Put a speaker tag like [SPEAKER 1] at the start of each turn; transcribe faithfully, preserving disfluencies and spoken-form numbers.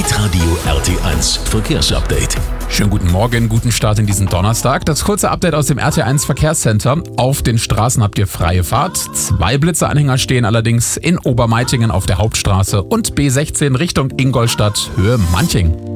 [SPEAKER 1] Hitradio R T eins Verkehrsupdate.
[SPEAKER 2] Schönen guten Morgen, guten Start in diesen Donnerstag. Das kurze Update aus dem R T eins Verkehrscenter. Auf den Straßen habt ihr freie Fahrt. Zwei Blitzeanhänger stehen allerdings in Obermeitingen auf der Hauptstraße und B sechzehn Richtung Ingolstadt, Höhe Manching.